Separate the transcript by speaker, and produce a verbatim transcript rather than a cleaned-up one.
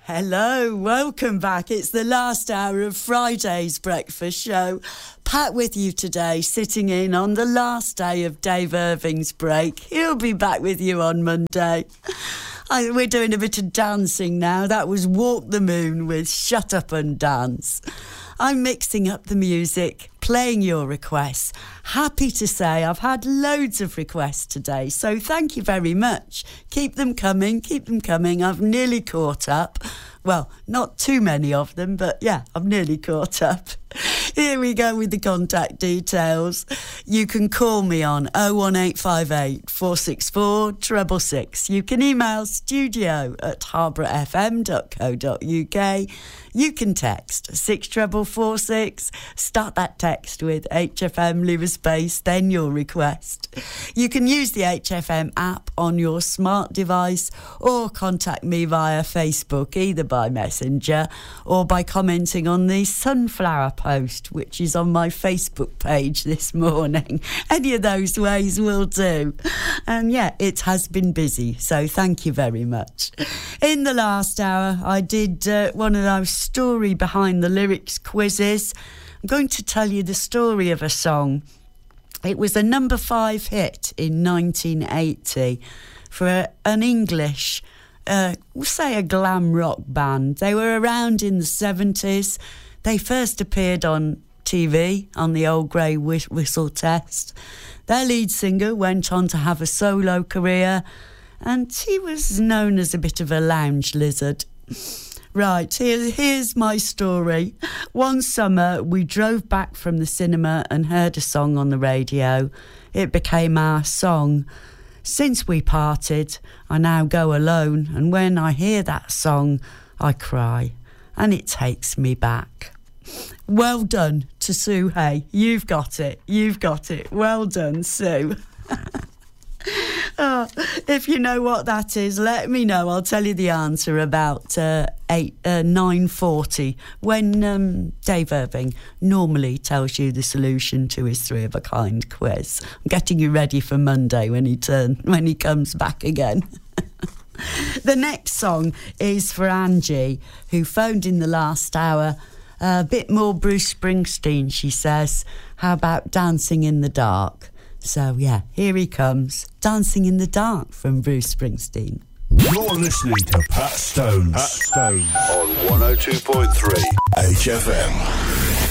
Speaker 1: Hello, welcome back. It's the last hour of Friday's breakfast show. Pat with you today, sitting in on the last day of Dave Irving's break. He'll be back with you on Monday. I, we're doing a bit of dancing now. That was Walk the Moon with Shut Up and Dance. I'm mixing up the music, playing your requests. Happy to say I've had loads of requests today, so thank you very much. Keep them coming, keep them coming. I've nearly caught up. Well, not too many of them, but yeah, I've nearly caught up. Here we go with the contact details. You can call me on oh one eight five eight, four six four, six six six. You can email studio at harborough f m dot co dot u k. You can text six four four four six. Start that text with H F M, leave a space, then your request. You can use the H F M app on your smart device or contact me via Facebook, either by Messenger or by commenting on the sunflower post, which is on my Facebook page this morning. Any of those ways will do. And yeah, it has been busy, so thank you very much. In the last hour, I did uh, one of those story behind the lyrics quizzes. I'm going to tell you the story of a song. It was a number five hit in nineteen eighty for a, an English, uh, we'll say a glam rock band. They were around in the seventies. They first appeared on T V on the old grey whistle test. Their lead singer went on to have a solo career, and he was known as a bit of a lounge lizard. Right, here, here's my story. One summer, we drove back from the cinema and heard a song on the radio. It became our song. Since we parted, I now go alone, and when I hear that song, I cry, and it takes me back. Well done to Sue Hay. You've got it. You've got it. Well done, Sue. Oh, if you know what that is, let me know. I'll tell you the answer about uh, eight, uh, nine forty, when um, Dave Irving normally tells you the solution to his three of a kind quiz. I'm getting you ready for Monday when he turn when he comes back again. The next song is for Angie, who phoned in the last hour. Uh, a bit more Bruce Springsteen, she says. How about Dancing in the Dark? So, yeah, here he comes. Dancing in the Dark from Bruce Springsteen.
Speaker 2: You're listening to Pat Stones. Pat Stones. On one oh two point three H F M.